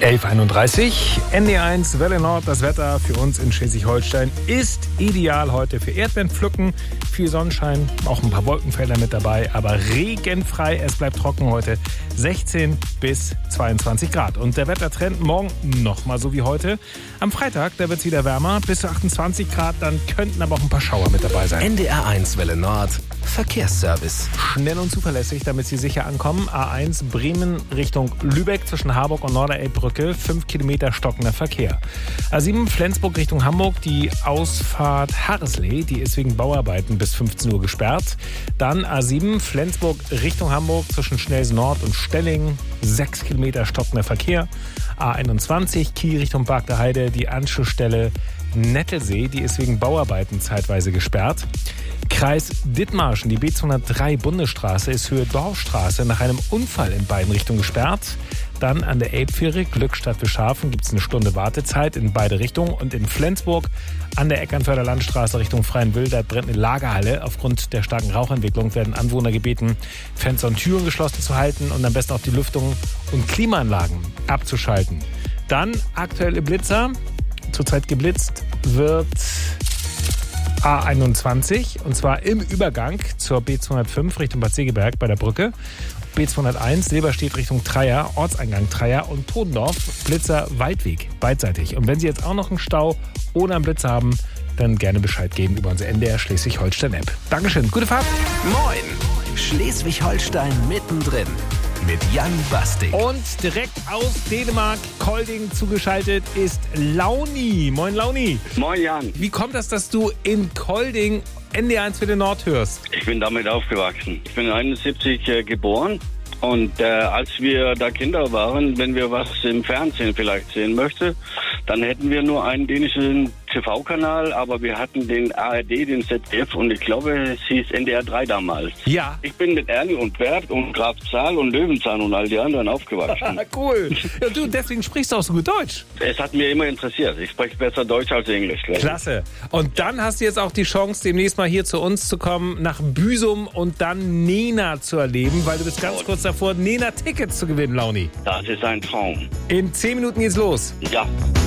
11:31, ND1 Welle Nord. Das Wetter für uns in Schleswig-Holstein ist ideal heute für Erdbeerenpflücken. Viel Sonnenschein, auch ein paar Wolkenfelder mit dabei, aber regenfrei. Es bleibt trocken heute, 16 bis 22 Grad. Und der Wettertrend morgen nochmal so wie heute. Am Freitag, da wird es wieder wärmer, bis zu 28 Grad. Dann könnten aber auch ein paar Schauer mit dabei sein. NDR1 Welle Nord, Verkehrsservice. Schnell und zuverlässig, damit Sie sicher ankommen. A1 Bremen Richtung Lübeck zwischen Harburg und Norderelbbrücke. 5 Kilometer stockender Verkehr. A7 Flensburg Richtung Hamburg. Die Ausfahrt Harreslee, die ist wegen Bauarbeiten bis 15 Uhr gesperrt. Dann A7 Flensburg Richtung Hamburg zwischen Schnelsen Nord und Stellingen. 6 Kilometer stockender Verkehr. A21 Kiel Richtung Park der Heide. Die Anschlussstelle Nettelsee, die ist wegen Bauarbeiten zeitweise gesperrt. Kreis Dithmarschen, die B203 Bundesstraße ist Höhe Dorfstraße nach einem Unfall in beiden Richtungen gesperrt. Dann an der Elbfähre Glückstadt Bischhafen gibt es eine Stunde Wartezeit in beide Richtungen. Und in Flensburg an der Eckernförder Landstraße Richtung Freienwilde, da brennt eine Lagerhalle. Aufgrund der starken Rauchentwicklung werden Anwohner gebeten, Fenster und Türen geschlossen zu halten und am besten auch die Lüftung und Klimaanlagen abzuschalten. Dann aktuelle Blitzer. Zurzeit geblitzt wird A21 und zwar im Übergang zur B205 Richtung Bad Segeberg bei der Brücke. B201 Silberstedt Richtung Threier, Ortseingang Threier und Todendorf, Blitzer Waldweg, beidseitig. Und wenn Sie jetzt auch noch einen Stau oder einen Blitzer haben, dann gerne Bescheid geben über unsere NDR Schleswig-Holstein-App. Dankeschön, gute Fahrt. Moin, Schleswig-Holstein mittendrin mit Jan Bastik. Und direkt aus Dänemark, Kolding zugeschaltet ist Launi. Moin Launi. Moin Jan. Wie kommt das, dass du in Kolding NDR1 Welle Nord hörst? Ich bin damit aufgewachsen. Ich bin 71 geboren und als wir da Kinder waren, wenn wir was im Fernsehen vielleicht sehen möchten, dann hätten wir nur einen dänischen TV-Kanal, aber wir hatten den ARD, den ZDF und ich glaube, es hieß NDR 3 damals. Ja. Ich bin mit Ernie und Bert und Graf Zahl und Löwenzahn und all die anderen aufgewachsen. Cool. Ja, du, deswegen sprichst du auch so gut Deutsch. Es hat mir immer interessiert. Ich spreche besser Deutsch als Englisch. Klasse. Und dann hast du jetzt auch die Chance, demnächst mal hier zu uns zu kommen, nach Büsum und dann Nena zu erleben, weil du bist ganz kurz davor, Nena-Tickets zu gewinnen, Launi. Das ist ein Traum. In 10 Minuten geht's los. Ja.